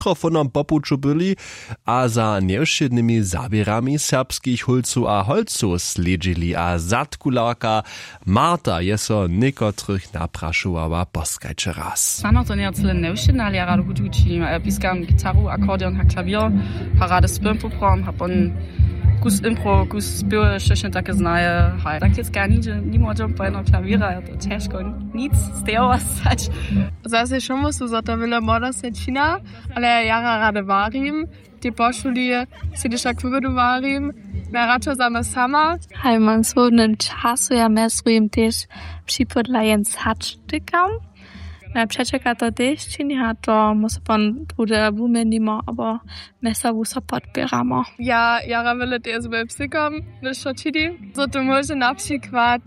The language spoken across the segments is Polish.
mikrofonom popuču byli a za nevšednymi zabierami serbskich hulców a holców sledžili a zatkularka Marta je so niekotrych napraszovala poskajče raz. Ano to nie tyle nevšedne, ale ja rado hudź učím. Piskam gitaru, akordeon a klavier, parade spím poprom, hapon kus impro, kus spěv, všechno také znaje. Tak jetzt gar nicht, nie môžem po jednom klavíra, je to ťažko nic z toho stať. Zase šumu sú za to veľa moda sečina, ale ja rada varím. Tie pošuli si však vyvedu varím. Ja radšo sama. Hej, man svojím času ja mesrujem tiež připodlajem sačtykam. Na przeczeka to też czyni, a to muszę pan trudę wumenimo, albo mesawu so podbieramo. Ja rawele też z psykom, nie szocili. So to może na przykład,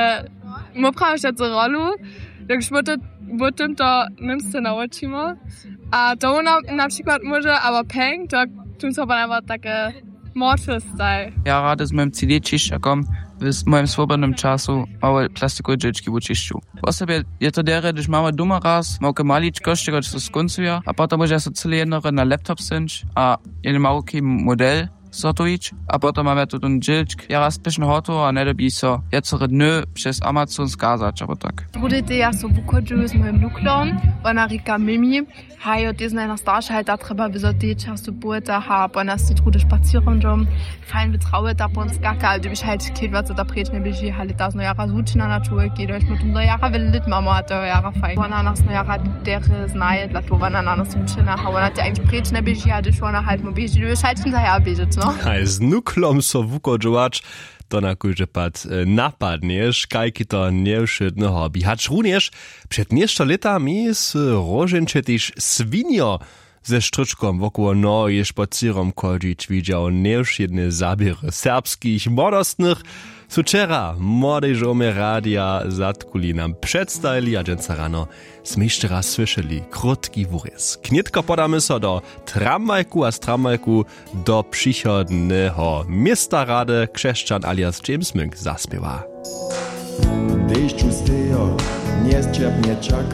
moprawisz to rolu, jak potem to nimste nauczymy, a to na przykład może, aber pęk, to tu są nawet takie mordfeste. Ja rady z moim CD czyszczakom, w moim swobodnym czasu małe plastikowe rzeczki uczyszczu. Po sobie je to dere, gdyż mamy doma raz, małe maliczko, z czego to skończuje, a potem może so cyle jednore na laptop synć, a jeden małki model sortować, a potem mamy tu ten dżilczk. Ja raz pyszny hoto, a nie dobi so jecore dny przez Amazon skazać, albo tak. Budete ja so wukodžu z mojim nuklom, ona rika Mimi, hajo ty z najna starsza, da treba wyzoty czasu bueta, ha, bo nas tu trude spazieren dom, fein betraue da bon skaka, also ich halt kind was da pretne biji halt das neue Jahre suchen na Natur geht euch mit neue Jahre will lit Mama hat der Jahre fein. Wann nas neue Jahre der znает, la to wann nas suchen na, ha, hat ja eigentlich pretne biji hatte schon halt mo biji, du schalten da ja bijet, no. Z nuklom so wukodžovač, to na kujže pad napadneš, kajki to nevšedne hobby. Hač runeš, před nešto letami s roženčetiš svinjo ze štručkom wokół noje špacierom kolžič widział nevšedne zabiery serbskich modostnych. Sučera młodeżomy radia zatkuli nam przedstawili, a dżęca rano sme jeszcze raz słyszeli krótki wurys. Knietko podamy so do tramwajku, a z tramwajku do przychodnego miasta rady Krzeszczan alias James Münk zaspiewa. Deszczu stejo, niezczepnie czeka.